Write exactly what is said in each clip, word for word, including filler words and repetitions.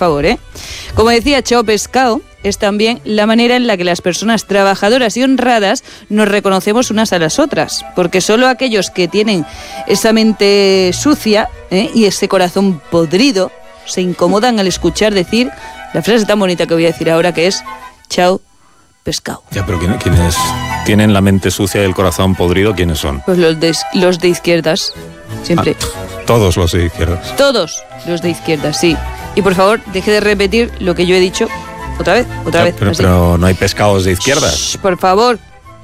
favor, ¿eh? Como decía Chao Pescado, es también la manera en la que las personas trabajadoras y honradas nos reconocemos unas a las otras, porque solo aquellos que tienen esa mente sucia, ¿eh?, y ese corazón podrido se incomodan al escuchar decir la frase tan bonita que voy a decir ahora, que es Chao Pescado. Ya, pero ¿quién- ¿quiénes tienen la mente sucia y el corazón podrido? ¿Quiénes son? Pues los de, los de izquierdas, siempre. Ah, todos los de izquierdas. Todos los de izquierdas, sí. Y por favor, deje de repetir lo que yo he dicho otra vez, otra Ya, vez. pero, así. pero no hay pescados de izquierdas. Shh, por favor.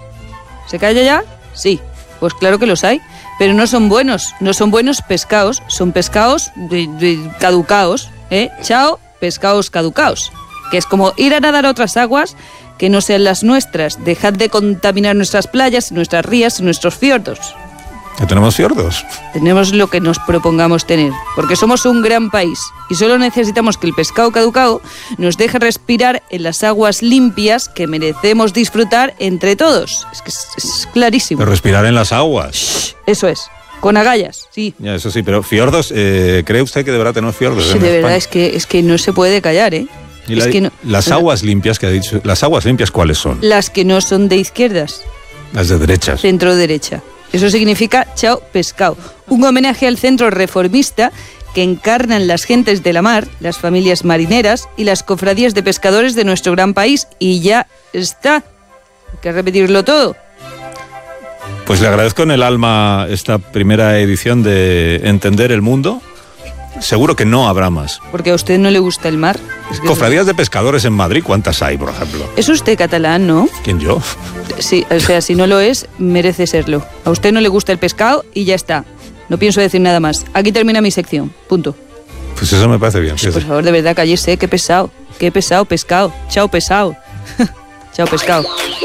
¿Se calla ya? Sí. Pues claro que los hay. Pero no son buenos. No son buenos pescados. Son pescados de, de caducaos. ¿Eh? Chao, pescados caducaos. Que es como ir a nadar a otras aguas que no sean las nuestras. Dejad de contaminar nuestras playas, nuestras rías y nuestros fiordos. ¿Ya tenemos fiordos? Tenemos lo que nos propongamos tener, porque somos un gran país y solo necesitamos que el pescado caducado nos deje respirar en las aguas limpias que merecemos disfrutar entre todos. Es que es, es clarísimo. Pero respirar en las aguas. Shh, eso es, con agallas, sí. Ya, eso sí, pero fiordos, eh, ¿cree usted que deberá tener fiordos? Sí, en de verdad, España? es que, es que no se puede callar, ¿eh? ¿Y es la- que no- las no- aguas limpias que ha dicho, las aguas limpias cuáles son? Las que no son de izquierdas, Las de derechas. centro-derecha. Eso significa Chao Pescado, un homenaje al centro reformista que encarnan las gentes de la mar, las familias marineras y las cofradías de pescadores de nuestro gran país. Y ya está. Hay que repetirlo todo. Pues le agradezco en el alma esta primera edición de Entender el Mundo. Seguro que no habrá más. Porque a usted no le gusta el mar. Es que Cofradías de pescadores en Madrid, ¿cuántas hay, por ejemplo? Es usted catalán, ¿no? ¿Quién, yo? Sí, o sea, si no lo es, merece serlo. A usted no le gusta el pescado y ya está. No pienso decir nada más. Aquí termina mi sección. Punto. Pues eso me parece bien. Por fíjese. favor, de verdad, cállese. Qué pesado. Qué pesado, pescado. Chao, pesado. Chao, pescado.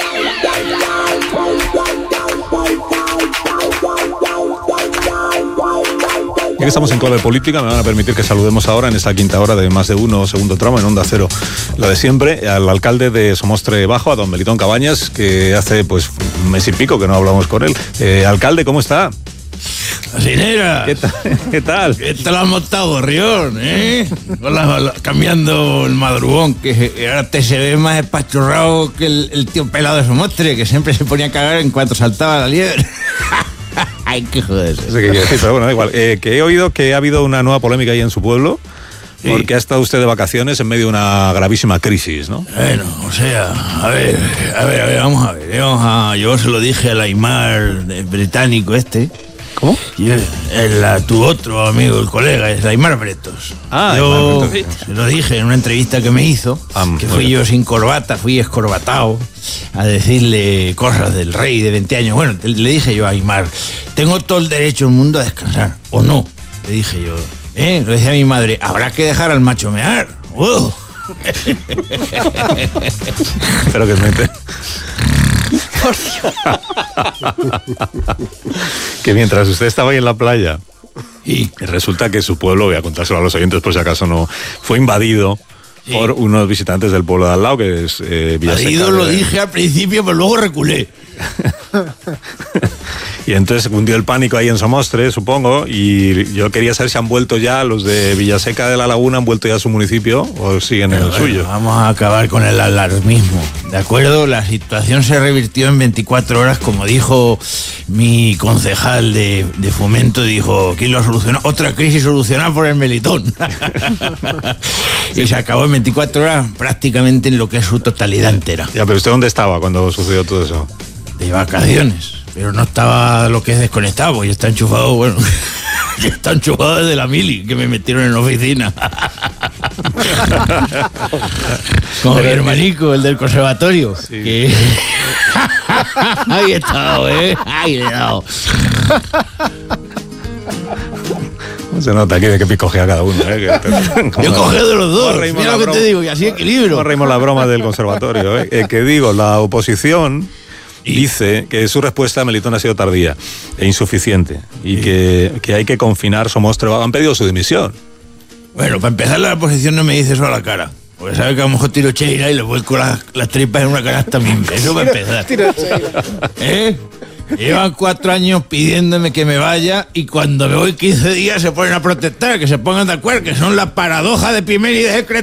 Ya que estamos en clave política, me van a permitir que saludemos ahora en esta quinta hora de Más de Uno, segundo tramo, en Onda Cero, la de siempre, al alcalde de Somostre Bajo, a don Melitón Cabañas, que hace pues un mes y pico que no hablamos con él. Eh, alcalde, ¿cómo está? Asinera, ¿Qué tal? ¿Qué tal? ¿qué tal has montado, Gorrión, eh? Con la- la- cambiando el madrugón, que ahora te se ve más espachurrado que el, el tío pelado de Somostre, que siempre se ponía a cagar en cuanto saltaba la liebre. Ay, qué joder. No sé qué quiere decir, pero bueno, da igual. Eh, que he oído que ha habido una nueva polémica ahí en su pueblo, Sí. porque ha estado usted de vacaciones en medio de una gravísima crisis, ¿no? Bueno, o sea, a ver, a ver, a ver, vamos a ver. Vamos a, yo se lo dije al Aymar del británico este. ¿Cómo? Y el, el- a tu otro amigo, el colega, es Aymar Bretos. Ah, yo Aymar Bretos. se lo dije en una entrevista que me hizo, Ah, que muy fui bien. yo sin corbata, fui escorbatado a decirle cosas del rey de veinte años. Bueno, te- le dije yo a Aymar, tengo todo el derecho del mundo a descansar, ¿o no? Le dije yo, ¿eh? Lo decía mi madre, habrá que dejar al macho mear. ¡Uh! Espero que mente. Que mientras usted estaba ahí en la playa, Y resulta que su pueblo, voy a contárselo a los oyentes por si acaso no, fue invadido Sí. por unos visitantes del pueblo de al lado, que es eh, Villaseca. Marido, lo de- dije al principio, pero luego reculé. Y entonces cundió el pánico ahí en Somostre, supongo, y yo quería saber si han vuelto ya los de Villaseca de la Laguna, han vuelto ya a su municipio o siguen en el Bueno, suyo. Vamos a acabar con el alarmismo, ¿de acuerdo? La situación se revirtió en veinticuatro horas, como dijo mi concejal de, de fomento, dijo, ¿quién lo solucionó? Otra crisis solucionada por el Melitón. Y se acabó en veinticuatro horas prácticamente en lo que es su totalidad entera. Ya, pero ¿usted dónde estaba cuando sucedió todo eso? De vacaciones. Pero no estaba lo que es desconectado, porque está enchufado, bueno, está enchufado desde la mili, que me metieron en la oficina. Como mi hermanico, el del conservatorio. Sí. Que... Ahí he estado, ¿eh? Ahí le he dado. Se nota aquí de qué picojea cada uno, ¿eh? Que- Yo cogí de los dos. ¿Cómo reímos Mira la lo que broma? te digo, y así equilibrio. ¿Cómo reímos la broma del conservatorio? ¿eh? Eh, que digo, la oposición dice que su respuesta a Melitón ha sido tardía e insuficiente y que, que hay que confinar Somostre. Han pedido su dimisión. Bueno, para empezar, la oposición no me dice eso a la cara. Porque sabe que a lo mejor tiro cheira y le vuelco las, las tripas en una canasta misma. Eso para empezar. ¿Eh? Llevan cuatro años pidiéndome que me vaya y cuando me voy quince días se ponen a protestar, que se pongan de acuerdo, que son la paradoja de Pimeni y de Secret.